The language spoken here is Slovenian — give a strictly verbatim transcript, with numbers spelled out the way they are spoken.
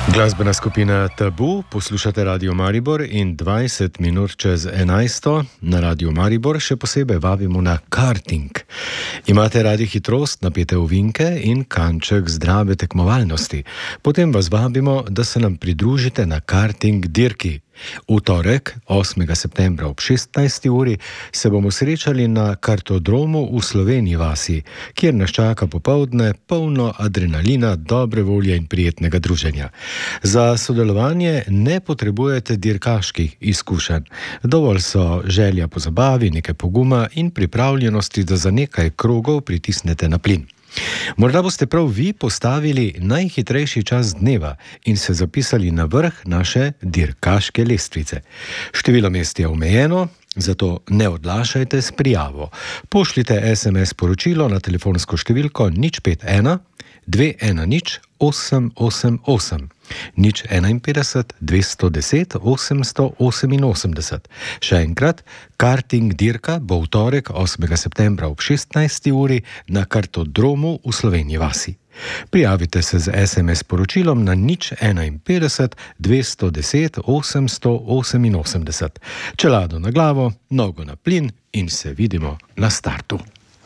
Glasbena skupina Tabu, poslušate Radio Maribor in dvajset minut čez enajsto na Radio Maribor še posebej vabimo na karting. Imate radi hitrost, napete ovinke in kanček zdrave tekmovalnosti. Potem vas vabimo, da se nam pridružite na karting dirki. V torek, osmega septembra ob šestnajsti uri, se bomo srečali na kartodromu v Sloveniji vasi, kjer nas čaka popoldne polno adrenalina, dobre volje in prijetnega druženja. Za sodelovanje ne potrebujete dirkaških izkušenj. Dovolj so želja po zabavi, nekaj poguma in pripravljenosti, da za nekaj krogov pritisnete na plin. Morda boste prav vi postavili najhitrejši čas dneva in se zapisali na vrh naše dirkaške lestvice. Število mest je omejeno, zato ne odlašajte s prijavo. Pošljite es em es sporočilo na telefonsko številko nič pet ena dve ena nič osem osem osem, nič enainpetdeset dvesto deset osemsto oseminosemdeset. Še enkrat, karting dirka bo v torek, osmega septembra ob šestnajsti uri na kartodromu v Sloveniji vasi. Prijavite se z es em es sporočilom na nič enainpetdeset dvesto deset osemsto oseminosemdeset. Čelado na glavo, nogo na plin in se vidimo na startu.